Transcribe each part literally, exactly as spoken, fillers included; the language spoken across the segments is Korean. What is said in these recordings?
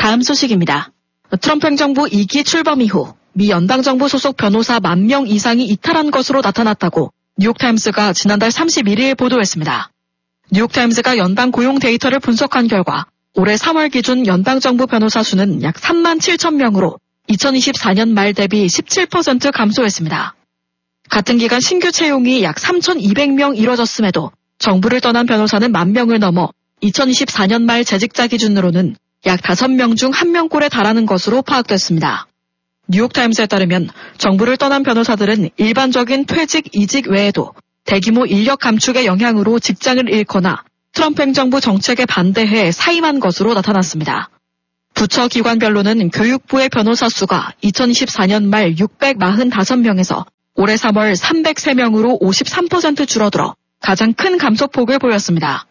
다음 소식입니다. 트럼프 행정부 이 기 출범 이후 미 연방정부 소속 변호사 만 명 이상이 이탈한 것으로 나타났다고 뉴욕타임스가 지난달 삼십일일 보도했습니다. 뉴욕타임스가 연방 고용 데이터를 분석한 결과 올해 삼월 기준 연방정부 변호사 수는 약 삼만 칠천 명으로 이천이십사 년 말 대비 십칠 퍼센트 감소했습니다. 같은 기간 신규 채용이 약 삼천이백 명 이뤄졌음에도 정부를 떠난 변호사는 만 명을 넘어 이천이십사 년 말 재직자 기준으로는 약 다섯 명 중 한 명꼴에 달하는 것으로 파악됐습니다. 뉴욕타임스에 따르면 정부를 떠난 변호사들은 일반적인 퇴직, 이직 외에도 대규모 인력 감축의 영향으로 직장을 잃거나 트럼프 행정부 정책에 반대해 사임한 것으로 나타났습니다. 부처 기관별로는 교육부의 변호사 수가 이천이십사 년 말 육백사십오 명에서 올해 삼월 삼백삼 명으로 오십삼 퍼센트 줄어들어 가장 큰 감소폭을 보였습니다.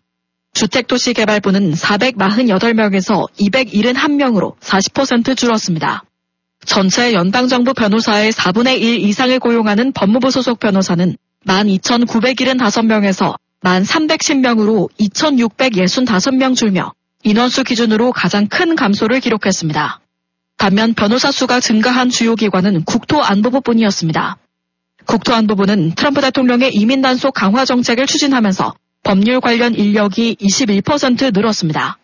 주택도시개발부는 사백사십팔 명에서 이백칠십일 명으로 사십 퍼센트 줄었습니다. 전체 연방정부 변호사의 사분의 일 이상을 고용하는 법무부 소속 변호사는 만 이천구백칠십오 명에서 만 삼백십 명으로 이천육백육십오 명 줄며 인원수 기준으로 가장 큰 감소를 기록했습니다. 반면 변호사 수가 증가한 주요 기관은 국토안보부뿐이었습니다. 국토안보부는 트럼프 대통령의 이민 단속 강화 정책을 추진하면서 법률 관련 인력이 이십일 퍼센트 늘었습니다.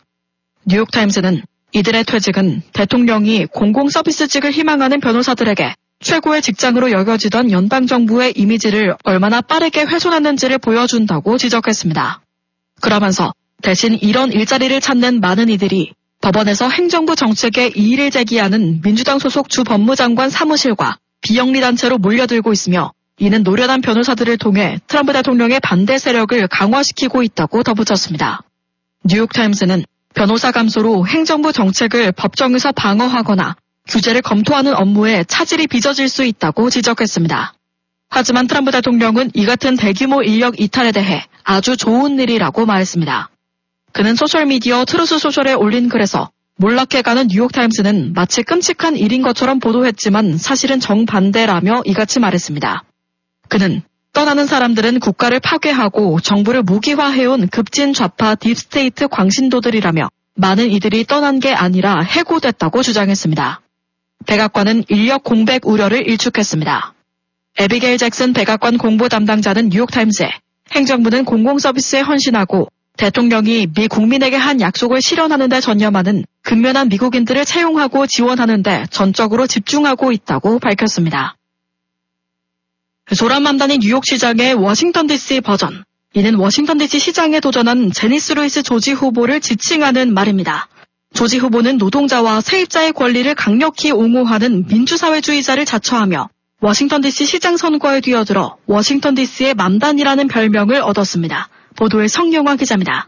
뉴욕타임스는 이들의 퇴직은 대통령이 공공서비스직을 희망하는 변호사들에게 최고의 직장으로 여겨지던 연방정부의 이미지를 얼마나 빠르게 훼손했는지를 보여준다고 지적했습니다. 그러면서 대신 이런 일자리를 찾는 많은 이들이 법원에서 행정부 정책에 이의를 제기하는 민주당 소속 주 법무장관 사무실과 비영리단체로 몰려들고 있으며 이는 노련한 변호사들을 통해 트럼프 대통령의 반대 세력을 강화시키고 있다고 덧붙였습니다. 뉴욕타임스는 변호사 감소로 행정부 정책을 법정에서 방어하거나 규제를 검토하는 업무에 차질이 빚어질 수 있다고 지적했습니다. 하지만 트럼프 대통령은 이 같은 대규모 인력 이탈에 대해 아주 좋은 일이라고 말했습니다. 그는 소셜미디어 트루스 소셜에 올린 글에서 몰락해가는 뉴욕타임스는 마치 끔찍한 일인 것처럼 보도했지만 사실은 정반대라며 이같이 말했습니다. 그는 떠나는 사람들은 국가를 파괴하고 정부를 무기화해온 급진 좌파 딥스테이트 광신도들이라며 많은 이들이 떠난 게 아니라 해고됐다고 주장했습니다. 백악관은 인력 공백 우려를 일축했습니다. 에비게일 잭슨 백악관 공보 담당자는 뉴욕타임스에 행정부는 공공서비스에 헌신하고 대통령이 미 국민에게 한 약속을 실현하는 데 전념하는 근면한 미국인들을 채용하고 지원하는 데 전적으로 집중하고 있다고 밝혔습니다. 조란맘단이 뉴욕시장의 워싱턴 디씨 버전. 이는 워싱턴 디씨 시장에 도전한 제니스 루이스 조지 후보를 지칭하는 말입니다. 조지 후보는 노동자와 세입자의 권리를 강력히 옹호하는 민주사회주의자를 자처하며 워싱턴 디씨 시장 선거에 뛰어들어 워싱턴 디씨의 맘단이라는 별명을 얻었습니다. 보도의 성용화 기자입니다.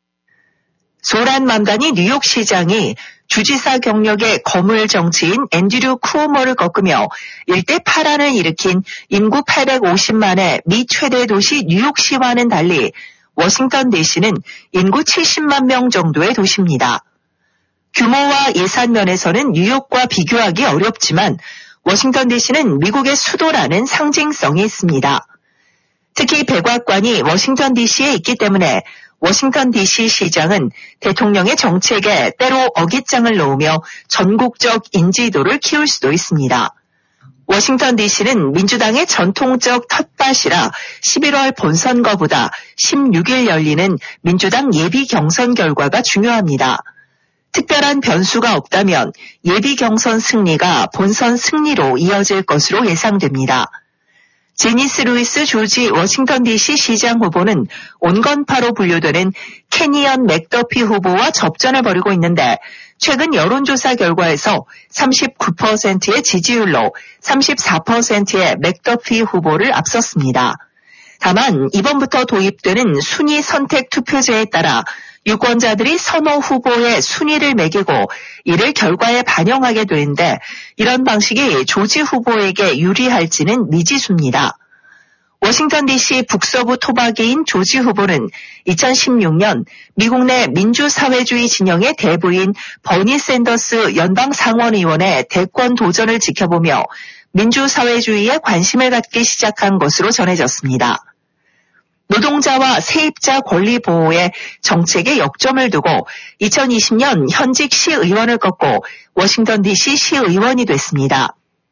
조란맘단이 뉴욕시장이 주지사 경력의 거물 정치인 앤드류 쿠오모를 꺾으며 일대 파란을 일으킨 인구 팔백오십만의 미 최대 도시 뉴욕시와는 달리 워싱턴 디씨는 인구 칠십만 명 정도의 도시입니다. 규모와 예산 면에서는 뉴욕과 비교하기 어렵지만 워싱턴 디씨는 미국의 수도라는 상징성이 있습니다. 특히 백악관이 워싱턴 디씨에 있기 때문에 워싱턴 디씨 시장은 대통령의 정책에 때로 어깃장을 놓으며 전국적 인지도를 키울 수도 있습니다. 워싱턴 디씨는 민주당의 전통적 텃밭이라 십일월 본선거보다 십육일 열리는 민주당 예비 경선 결과가 중요합니다. 특별한 변수가 없다면 예비 경선 승리가 본선 승리로 이어질 것으로 예상됩니다. 제니스 루이스 조지 워싱턴 디씨 시장 후보는 온건파로 분류되는 캐니언 맥더피 후보와 접전을 벌이고 있는데 최근 여론조사 결과에서 삼십구 퍼센트의 지지율로 삼십사 퍼센트의 맥더피 후보를 앞섰습니다. 다만 이번부터 도입되는 순위 선택 투표제에 따라 유권자들이 선호 후보의 순위를 매기고 이를 결과에 반영하게 되는데 이런 방식이 조지 후보에게 유리할지는 미지수입니다. 워싱턴 디씨 북서부 토박이인 조지 후보는 이천십육 년 미국 내 민주사회주의 진영의 대부인 버니 샌더스 연방상원의원의 대권 도전을 지켜보며 민주사회주의에 관심을 갖기 시작한 것으로 전해졌습니다. 노동자와 세입자 권리 보호에 정책에 역점을 두고 이천이십 년 현직 시의원을 꺾고 워싱턴 디씨 시의원이 됐습니다.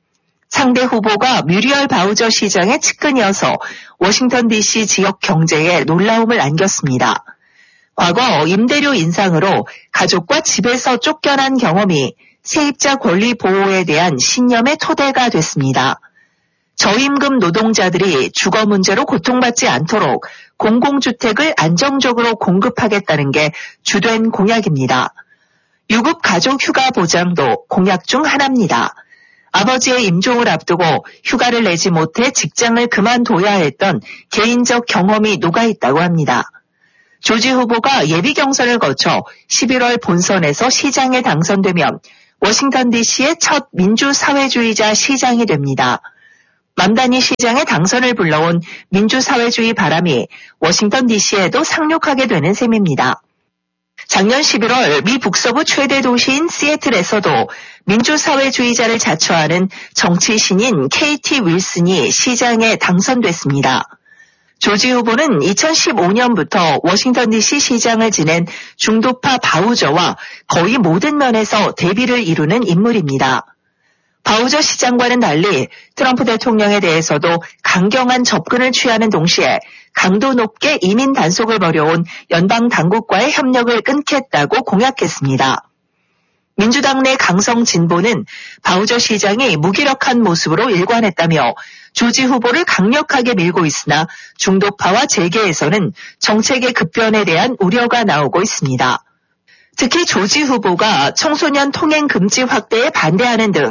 상대 후보가 뮤리얼 바우저 시장의 측근이어서 워싱턴 디씨 지역 경제에 놀라움을 안겼습니다. 과거 임대료 인상으로 가족과 집에서 쫓겨난 경험이 세입자 권리 보호에 대한 신념의 토대가 됐습니다. 저임금 노동자들이 주거 문제로 고통받지 않도록 공공주택을 안정적으로 공급하겠다는 게 주된 공약입니다. 유급 가족 휴가 보장도 공약 중 하나입니다. 아버지의 임종을 앞두고 휴가를 내지 못해 직장을 그만둬야 했던 개인적 경험이 녹아있다고 합니다. 조지 후보가 예비 경선을 거쳐 십일월 본선에서 시장에 당선되면 워싱턴 디씨의 첫 민주사회주의자 시장이 됩니다. 맘다니 시장의 당선을 불러온 민주사회주의 바람이 워싱턴 디씨에도 상륙하게 되는 셈입니다. 작년 십일월 미 북서부 최대 도시인 시애틀에서도 민주사회주의자를 자처하는 정치 신인 케이티 윌슨이 시장에 당선됐습니다. 조지 후보는 이천십오 년부터 워싱턴 디씨 시장을 지낸 중도파 바우저와 거의 모든 면에서 대비를 이루는 인물입니다. 바우저 시장과는 달리 트럼프 대통령에 대해서도 강경한 접근을 취하는 동시에 강도 높게 이민 단속을 벌여온 연방 당국과의 협력을 끊겠다고 공약했습니다. 민주당 내 강성 진보는 바우저 시장이 무기력한 모습으로 일관했다며 조지 후보를 강력하게 밀고 있으나 중도파와 재계에서는 정책의 급변에 대한 우려가 나오고 있습니다. 특히 조지 후보가 청소년 통행 금지 확대에 반대하는 등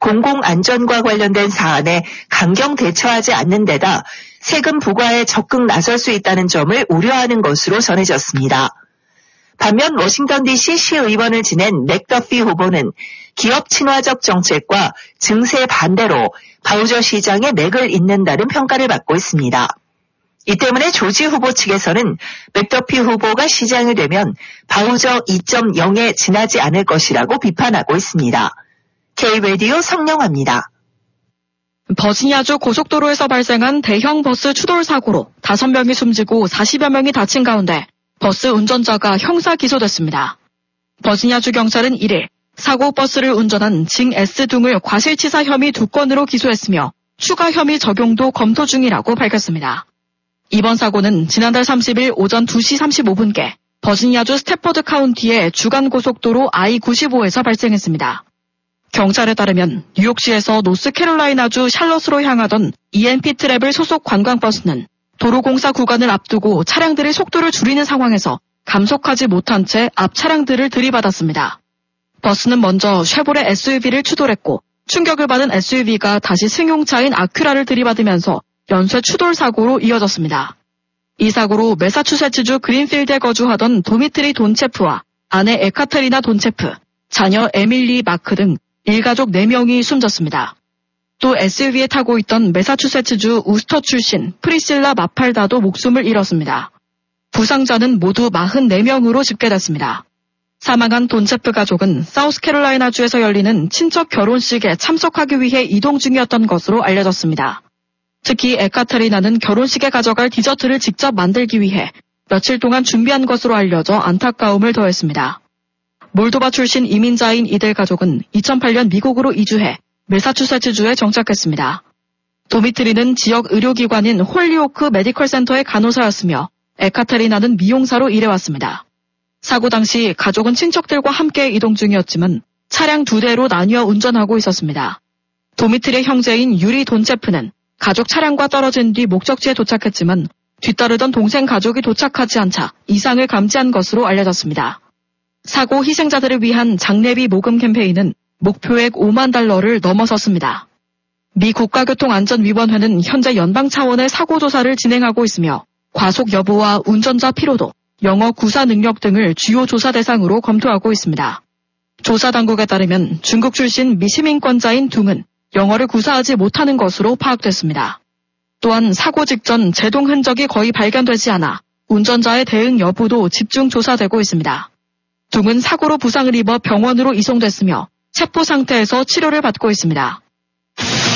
공공안전과 관련된 사안에 강경 대처하지 않는 데다 세금 부과에 적극 나설 수 있다는 점을 우려하는 것으로 전해졌습니다. 반면 워싱턴 디씨 시의원을 지낸 맥더피 후보는 기업 친화적 정책과 증세 반대로 바우저 시장의 맥을 잇는다는 평가를 받고 있습니다. 이 때문에 조지 후보 측에서는 맥더피 후보가 시장이 되면 바우저 이 점 영에 지나지 않을 것이라고 비판하고 있습니다. K-라디오 성영화입니다. 버지니아주 고속도로에서 발생한 대형 버스 추돌 사고로 다섯 명이 숨지고 사십여 명이 다친 가운데 버스 운전자가 형사 기소됐습니다. 버지니아주 경찰은 일 일 사고 버스를 운전한 징 S 등을 과실치사 혐의 두 건으로 기소했으며 추가 혐의 적용도 검토 중이라고 밝혔습니다. 이번 사고는 지난달 삼십 일 오전 두 시 삼십오 분께 버지니아주 스태퍼드 카운티의 주간 고속도로 아이 구십오에서 발생했습니다. 경찰에 따르면 뉴욕시에서 노스캐롤라이나주 샬럿으로 향하던 이엔피 트래블 소속 관광버스는 도로공사 구간을 앞두고 차량들이 속도를 줄이는 상황에서 감속하지 못한 채 앞 차량들을 들이받았습니다. 버스는 먼저 쉐보레 에스유브이를 추돌했고 충격을 받은 에스유브이가 다시 승용차인 아큐라를 들이받으면서 연쇄 추돌 사고로 이어졌습니다. 이 사고로 매사추세츠주 그린필드에 거주하던 도미트리 돈체프와 아내 에카테리나 돈체프, 자녀 에밀리 마크 등 일가족 네 명이 숨졌습니다. 또 에스유브이에 타고 있던 매사추세츠주 우스터 출신 프리실라 마팔다도 목숨을 잃었습니다. 부상자는 모두 사십사 명으로 집계됐습니다. 사망한 돈체프 가족은 사우스캐롤라이나주에서 열리는 친척 결혼식에 참석하기 위해 이동 중이었던 것으로 알려졌습니다. 특히 에카테리나는 결혼식에 가져갈 디저트를 직접 만들기 위해 며칠 동안 준비한 것으로 알려져 안타까움을 더했습니다. 몰도바 출신 이민자인 이들 가족은 이천팔 년 미국으로 이주해 매사추세츠주에 정착했습니다. 도미트리는 지역 의료기관인 홀리오크 메디컬 센터의 간호사였으며 에카테리나는 미용사로 일해왔습니다. 사고 당시 가족은 친척들과 함께 이동 중이었지만 차량 두 대로 나뉘어 운전하고 있었습니다. 도미트리의 형제인 유리 돈체프는 가족 차량과 떨어진 뒤 목적지에 도착했지만 뒤따르던 동생 가족이 도착하지 않자 이상을 감지한 것으로 알려졌습니다. 사고 희생자들을 위한 장례비 모금 캠페인은 목표액 오만 달러를 넘어섰습니다. 미 국가교통안전위원회는 현재 연방 차원의 사고 조사를 진행하고 있으며 과속 여부와 운전자 피로도, 영어 구사 능력 등을 주요 조사 대상으로 검토하고 있습니다. 조사 당국에 따르면 중국 출신 미시민권자인 둥은 영어를 구사하지 못하는 것으로 파악됐습니다. 또한 사고 직전 제동 흔적이 거의 발견되지 않아 운전자의 대응 여부도 집중 조사되고 있습니다. 둥은 사고로 부상을 입어 병원으로 이송됐으며 체포 상태에서 치료를 받고 있습니다.